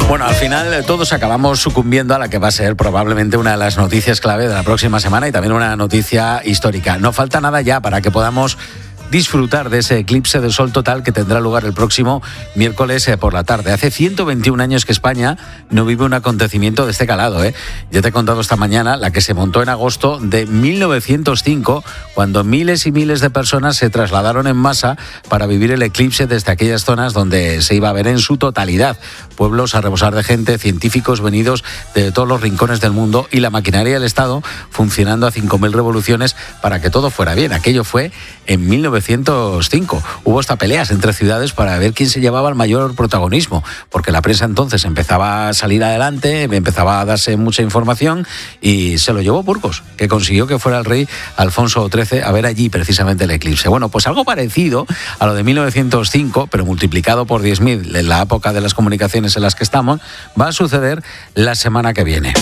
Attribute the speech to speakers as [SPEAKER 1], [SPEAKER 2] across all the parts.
[SPEAKER 1] Bueno, al final todos acabamos sucumbiendo a la que va a ser probablemente una de las noticias clave de la próxima semana y también una noticia histórica. No falta nada ya para que podamos disfrutar de ese eclipse de sol total que tendrá lugar el próximo miércoles por la tarde. Hace 121 años que España no vive un acontecimiento de este calado, Ya te he contado esta mañana la que se montó en agosto de 1905, cuando miles y miles de personas se trasladaron en masa para vivir el eclipse desde aquellas zonas donde se iba a ver en su totalidad. Pueblos a rebosar de gente, científicos venidos de todos los rincones del mundo y la maquinaria del Estado funcionando a 5.000 revoluciones para que todo fuera bien. Aquello fue en 1905. Hubo hasta peleas entre ciudades para ver quién se llevaba el mayor protagonismo, porque la prensa entonces empezaba a salir adelante, empezaba a darse mucha información y se lo llevó Burgos, que consiguió que fuera el rey Alfonso XIII a ver allí precisamente el eclipse. Bueno, pues algo parecido a lo de 1905, pero multiplicado por 10.000 en la época de las comunicaciones en las que estamos, va a suceder la semana que viene.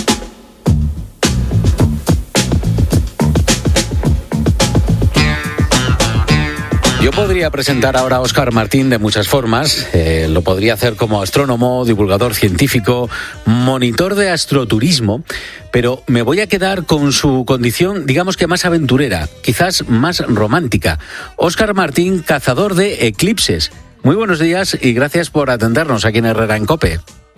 [SPEAKER 1] Yo podría presentar ahora a Óscar Martín de muchas formas. Lo podría hacer como astrónomo, divulgador científico, monitor de astroturismo, pero me voy a quedar con su condición, digamos que más aventurera, quizás más romántica. Óscar Martín, cazador de eclipses. Muy buenos días y gracias por atendernos aquí en Herrera en COPE.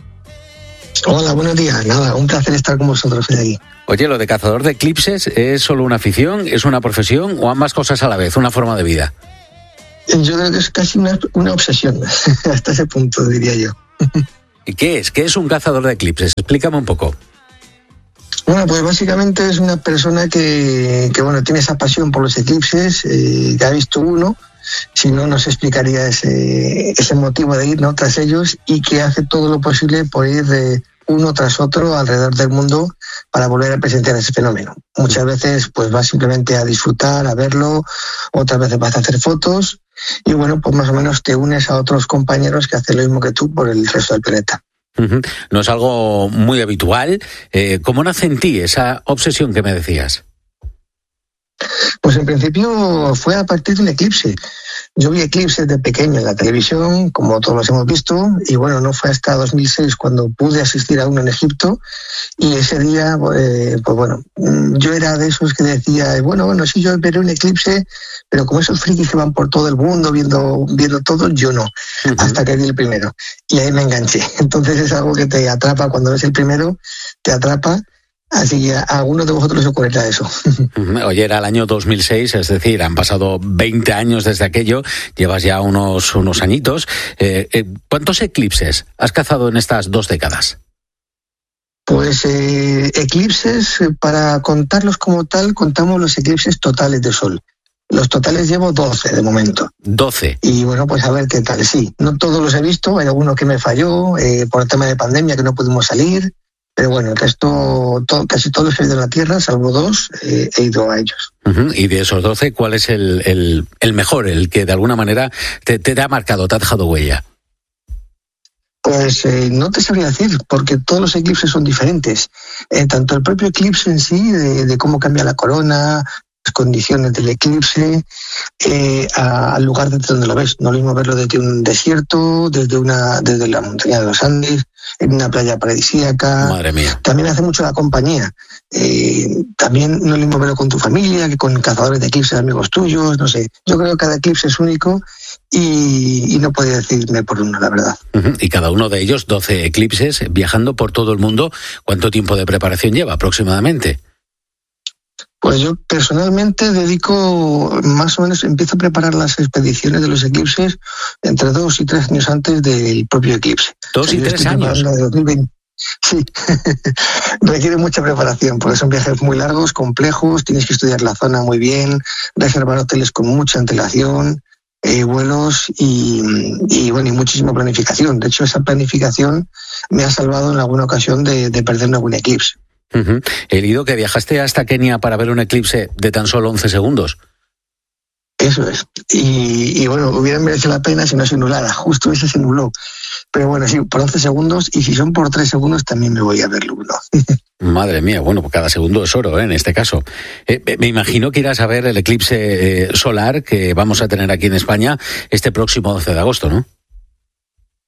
[SPEAKER 2] Hola, buenos días. Nada, un placer estar con vosotros hoy aquí.
[SPEAKER 1] Oye, ¿lo de cazador de eclipses es solo una afición, es una profesión o ambas cosas a la vez, una forma de vida?
[SPEAKER 2] Yo creo que es casi una obsesión, hasta ese punto, diría yo.
[SPEAKER 1] ¿Y qué es? ¿Qué es un cazador de eclipses? Explícame un poco.
[SPEAKER 2] Bueno, pues básicamente es una persona que tiene esa pasión por los eclipses, que ha visto uno, si no nos explicaría ese motivo de ir, ¿no?, tras ellos, y que hace todo lo posible por ir de uno tras otro alrededor del mundo para volver a presenciar ese fenómeno. Muchas veces pues vas simplemente a disfrutar, a verlo, otras veces vas a hacer fotos y bueno, pues más o menos te unes a otros compañeros que hacen lo mismo que tú por el resto del planeta.
[SPEAKER 1] No es algo muy habitual. ¿Cómo nace en ti esa obsesión que me decías?
[SPEAKER 2] Pues en principio fue a partir de un eclipse. Yo vi eclipses de pequeño en la televisión, como todos los hemos visto, y bueno, no fue hasta 2006 cuando pude asistir a uno en Egipto, y ese día, yo era de esos que decía, sí, yo veré un eclipse, pero como esos frikis que van por todo el mundo viendo todo, yo no, hasta que vi el primero, y ahí me enganché. Entonces es algo que te atrapa, cuando ves el primero, te atrapa. Así que a algunos de vosotros os ocurrirá eso.
[SPEAKER 1] Oye, era el año 2006, es decir, han pasado 20 años desde aquello, llevas ya unos añitos. ¿Cuántos eclipses has cazado en estas 2 décadas?
[SPEAKER 2] Pues eclipses, para contarlos como tal, contamos los eclipses totales de sol. Los totales llevo 12 de momento.
[SPEAKER 1] 12.
[SPEAKER 2] Y bueno, pues a ver qué tal. Sí, no todos los he visto, hay alguno que me falló por el tema de pandemia, que no pudimos salir. Pero bueno, el resto, casi todos los que he ido a la Tierra, salvo 2, he ido a ellos.
[SPEAKER 1] Y de esos 12, ¿cuál es el mejor, el que de alguna manera te ha marcado, te ha dejado huella?
[SPEAKER 2] Pues no te sabría decir, porque todos los eclipses son diferentes. Tanto el propio eclipse en sí, de cómo cambia la corona, las condiciones del eclipse, al lugar desde donde lo ves. No es lo mismo verlo desde un desierto, desde la montaña de los Andes, en una playa paradisíaca.
[SPEAKER 1] Madre mía.
[SPEAKER 2] También hace mucho la compañía. También no es lo mismo verlo con tu familia que con cazadores de eclipses, amigos tuyos, no sé. Yo creo que cada eclipse es único y no podía decirme por uno, la verdad.
[SPEAKER 1] Y cada uno de ellos, 12 eclipses, viajando por todo el mundo. ¿Cuánto tiempo de preparación lleva aproximadamente?
[SPEAKER 2] Pues yo personalmente dedico, más o menos, empiezo a preparar las expediciones de los eclipses entre 2 y 3 años antes del propio eclipse.
[SPEAKER 1] 2 y 3 años.
[SPEAKER 2] De 2020. Sí, requiere mucha preparación porque son viajes muy largos, complejos, tienes que estudiar la zona muy bien, reservar hoteles con mucha antelación, vuelos y muchísima planificación. De hecho, esa planificación me ha salvado en alguna ocasión de perderme algún eclipse.
[SPEAKER 1] He leído que viajaste hasta Kenia para ver un eclipse de tan solo 11 segundos.
[SPEAKER 2] Eso es. Y hubiera merecido la pena si no se nulara. Justo ese se nubló. Pero bueno, sí, por 11 segundos, y si son por 3 segundos también me voy a verlo.
[SPEAKER 1] Madre mía, bueno, pues cada segundo es oro, en este caso. Me imagino que irás a ver el eclipse solar que vamos a tener aquí en España este próximo 12 de agosto, ¿no?
[SPEAKER 2] Sí,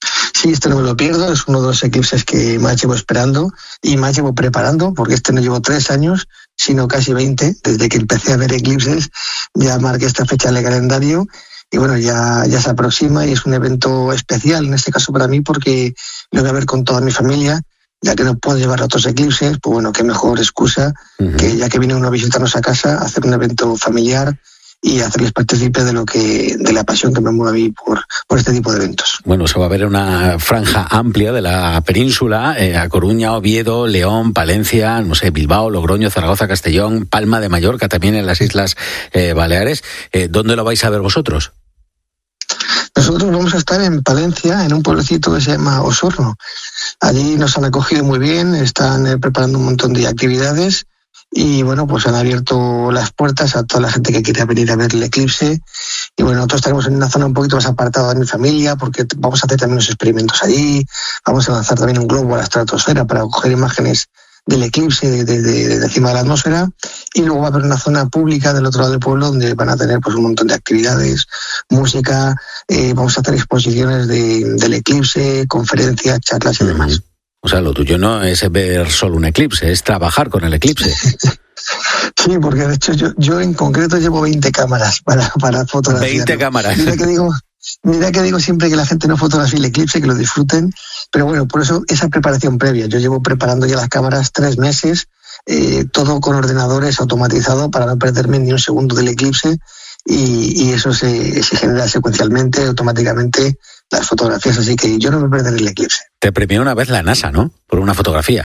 [SPEAKER 2] Sí, este no me lo pierdo, es uno de los eclipses que más llevo esperando y más llevo preparando, porque este no llevo 3 años, sino casi 20, desde que empecé a ver eclipses, ya marqué esta fecha en el calendario y bueno, ya se aproxima y es un evento especial, en este caso para mí, porque lo voy a ver con toda mi familia, ya que no puedo llevar a otros eclipses, pues bueno, qué mejor excusa que ya que viene uno a visitarnos a casa, hacer un evento familiar y hacerles partícipe de la pasión que me mueve a mí por este tipo de eventos.
[SPEAKER 1] Bueno, se va a ver una franja amplia de la península, a Coruña, Oviedo, León, Palencia, no sé, Bilbao, Logroño, Zaragoza, Castellón, Palma de Mallorca, también en las Islas Baleares. ¿Dónde lo vais a ver vosotros?
[SPEAKER 2] Nosotros vamos a estar en Palencia, en un pueblecito que se llama Osorno. Allí nos han acogido muy bien, están preparando un montón de actividades y bueno, pues han abierto las puertas a toda la gente que quiera venir a ver el eclipse. Y bueno, nosotros estaremos en una zona un poquito más apartada de mi familia porque vamos a hacer también unos experimentos allí, vamos a lanzar también un globo a la estratosfera para coger imágenes del eclipse de encima de la atmósfera, y luego va a haber una zona pública del otro lado del pueblo donde van a tener pues un montón de actividades, música, vamos a hacer exposiciones del eclipse, conferencias, charlas y demás.
[SPEAKER 1] O sea, lo tuyo no es ver solo un eclipse, es trabajar con el eclipse.
[SPEAKER 2] Sí, porque de hecho yo en concreto llevo 20 cámaras para fotografiar.
[SPEAKER 1] 20 cámaras.
[SPEAKER 2] Mira que digo siempre que la gente no fotografie el eclipse, que lo disfruten, pero bueno, por eso esa preparación previa. Yo llevo preparando ya las cámaras 3 meses, todo con ordenadores automatizado para no perderme ni un segundo del eclipse, y eso se genera secuencialmente, automáticamente, las fotografías, así que yo no me perderé el eclipse.
[SPEAKER 1] Te premió una vez la NASA, ¿no? Por una fotografía.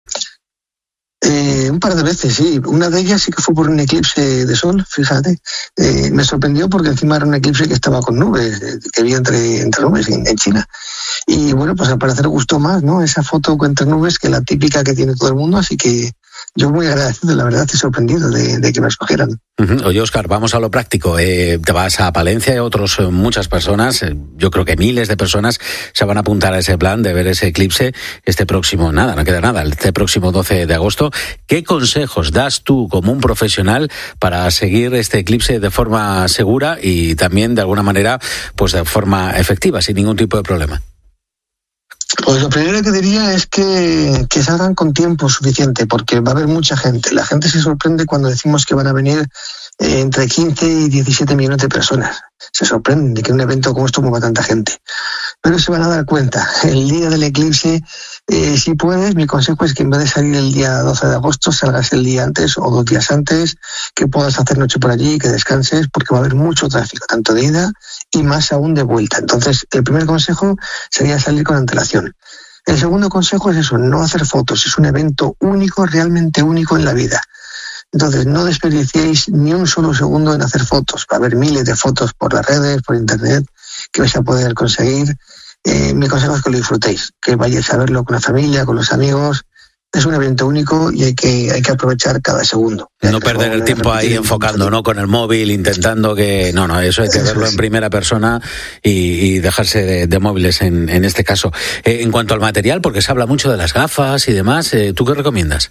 [SPEAKER 2] Un par de veces, sí. Una de ellas sí que fue por un eclipse de sol, fíjate. Me sorprendió porque encima era un eclipse que estaba con nubes, que había entre nubes en China. Y bueno, pues al parecer gustó más, ¿no? Esa foto entre nubes que la típica que tiene todo el mundo, así que yo muy agradecido, la verdad, y sorprendido de que me escogieran.
[SPEAKER 1] Oye, Óscar, vamos a lo práctico. Te vas a Palencia y muchas personas, yo creo que miles de personas se van a apuntar a ese plan de ver ese eclipse este próximo, no queda nada, este próximo 12 de agosto. ¿Qué consejos das tú como un profesional para seguir este eclipse de forma segura y también de alguna manera pues de forma efectiva, sin ningún tipo de problema?
[SPEAKER 2] Pues lo primero que diría es que salgan con tiempo suficiente, porque va a haber mucha gente. La gente se sorprende cuando decimos que van a venir entre 15 y 17 millones de personas. Se sorprenden de que un evento como esto mueva tanta gente. Pero se van a dar cuenta. El día del eclipse, si puedes, mi consejo es que en vez de salir el día 12 de agosto, salgas el día antes o 2 días antes, que puedas hacer noche por allí, que descanses, porque va a haber mucho tráfico, tanto de ida y más aún de vuelta. Entonces, el primer consejo sería salir con antelación. El segundo consejo es eso, no hacer fotos. Es un evento único, realmente único en la vida. Entonces, no desperdiciéis ni un solo segundo en hacer fotos. Va a haber miles de fotos por las redes, por internet, que vais a poder conseguir. Mi consejo es que lo disfrutéis, que vayáis a verlo con la familia, con los amigos. Es un evento único y hay que aprovechar cada segundo.
[SPEAKER 1] No perder el tiempo ahí enfocando, ¿no? Con el móvil, intentando que... No, eso hay que verlo en primera persona y dejarse de móviles en este caso. En cuanto al material, porque se habla mucho de las gafas y demás, ¿tú qué recomiendas?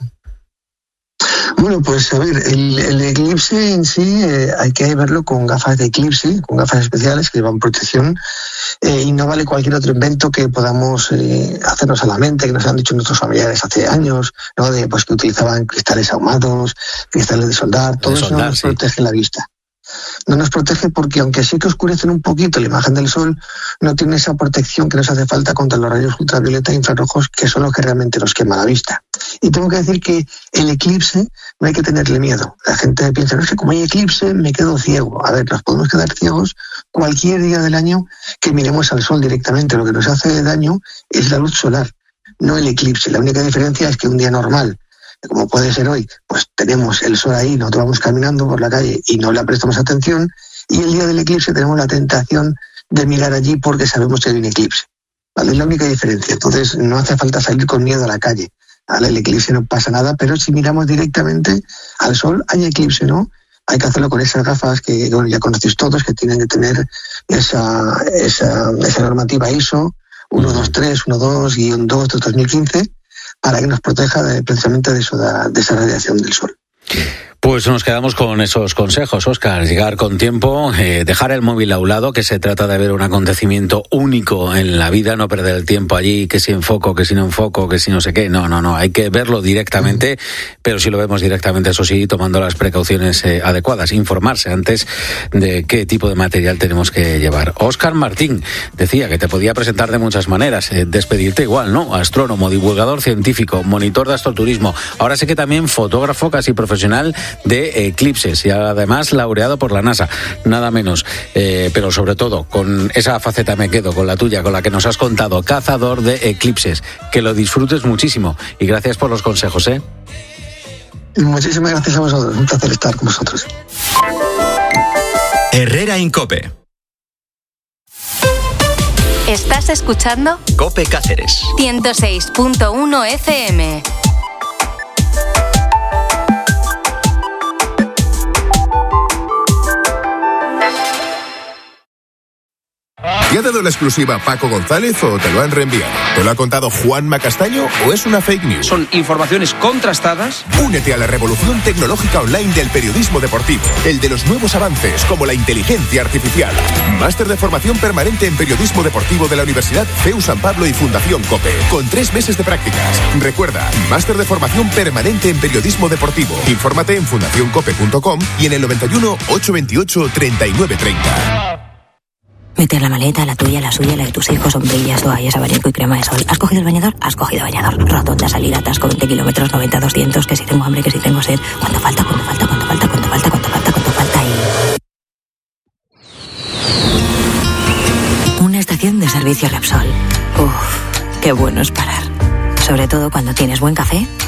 [SPEAKER 2] Bueno, pues a ver, el eclipse en sí hay que verlo con gafas de eclipse, con gafas especiales que llevan protección, y no vale cualquier otro invento que podamos hacernos a la mente, que nos han dicho nuestros familiares hace años, ¿no? Pues que utilizaban cristales ahumados, cristales de soldar, todo eso no nos protege la vista. No nos protege porque aunque sí que oscurecen un poquito la imagen del sol, no tiene esa protección que nos hace falta contra los rayos ultravioleta e infrarrojos, que son los que realmente nos quema la vista. Y tengo que decir que el eclipse no hay que tenerle miedo. La gente piensa, no sé, como hay eclipse me quedo ciego. A ver, nos podemos quedar ciegos cualquier día del año que miremos al sol directamente. Lo que nos hace daño es la luz solar, no el eclipse. La única diferencia es que un día normal, como puede ser hoy, pues tenemos el sol ahí, nosotros vamos caminando por la calle y no le prestamos atención, y el día del eclipse tenemos la tentación de mirar allí porque sabemos que hay un eclipse, ¿vale? Es la única diferencia. Entonces no hace falta salir con miedo a la calle, ¿vale? El eclipse no pasa nada, pero si miramos directamente al sol, hay eclipse, ¿no? Hay que hacerlo con esas gafas que bueno, ya conocéis todos, que tienen que tener esa normativa ISO 12312-2 de 2015, para que nos proteja precisamente de esa radiación del sol.
[SPEAKER 1] Pues nos quedamos con esos consejos, Óscar. Llegar con tiempo, dejar el móvil a un lado, que se trata de ver un acontecimiento único en la vida, no perder el tiempo allí, que si enfoco, que si no enfoco, que si no sé qué. No, hay que verlo directamente, pero si lo vemos directamente, eso sí, tomando las precauciones adecuadas, informarse antes de qué tipo de material tenemos que llevar. Óscar Martín decía que te podía presentar de muchas maneras, despedirte igual, ¿no? Astrónomo, divulgador científico, monitor de astroturismo, ahora sé que también fotógrafo casi profesional de eclipses y además laureado por la NASA, nada menos, pero sobre todo con esa faceta me quedo, con la tuya, con la que nos has contado, cazador de eclipses. Que lo disfrutes muchísimo y gracias por los consejos, ¿eh?
[SPEAKER 2] Muchísimas gracias a vosotros, un placer estar con vosotros.
[SPEAKER 3] Herrera Incope.
[SPEAKER 4] ¿Estás escuchando?
[SPEAKER 3] Cope Cáceres
[SPEAKER 4] 106.1 FM.
[SPEAKER 5] ¿Te ha dado la exclusiva Paco González o te lo han reenviado? ¿Te lo ha contado Juanma Castaño o es una fake news?
[SPEAKER 6] Son informaciones contrastadas.
[SPEAKER 5] Únete a la revolución tecnológica online del periodismo deportivo, el de los nuevos avances como la inteligencia artificial. Máster de formación permanente en periodismo deportivo de la Universidad CEU San Pablo y Fundación COPE, con 3 meses de prácticas. Recuerda, máster de formación permanente en periodismo deportivo. Infórmate en fundacioncope.com y en el 91 828 3930.
[SPEAKER 7] Meter la maleta, la tuya, la suya, la de tus hijos, sombrillas, toallas, abanico y crema de sol. ¿Has cogido el bañador? Has cogido bañador. Rotonda, salida, atasco, 20 kilómetros, 90, 200, que si tengo hambre, que si tengo sed. ¿Cuánto falta y... Una estación de servicio Repsol. Uf, qué bueno es parar. Sobre todo cuando tienes buen café